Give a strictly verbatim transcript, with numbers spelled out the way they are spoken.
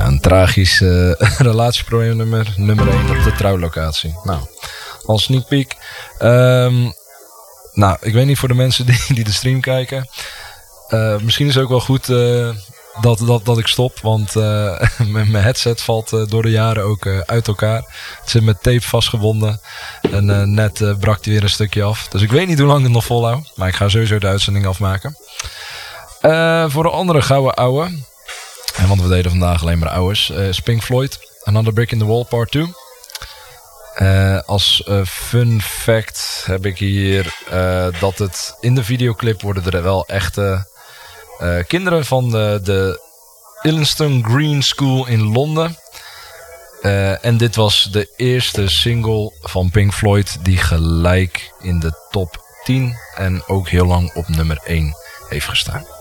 Ja, een tragisch uh, relatieprobleem nummer, nummer één op de trouwlocatie. Nou, als sneak peek. Um, nou, ik weet niet voor de mensen die, die de stream kijken. Uh, misschien is het ook wel goed uh, dat, dat, dat ik stop. Want uh, mijn headset valt uh, door de jaren ook uh, uit elkaar. Het zit met tape vastgebonden. En uh, net uh, brak hij weer een stukje af. Dus ik weet niet hoe lang het nog volhoudt. Maar ik ga sowieso de uitzending afmaken. Uh, voor een andere gouden ouwe. En want we deden vandaag alleen maar ouwes. Uh, Pink Floyd, Another Brick in the Wall Part twee. Uh, als uh, fun fact heb ik hier uh, dat het in de videoclip worden er wel echte uh, kinderen van de, de Islington Green School in Londen. Uh, en dit was de eerste single van Pink Floyd die gelijk in de top tien en ook heel lang op nummer één heeft gestaan.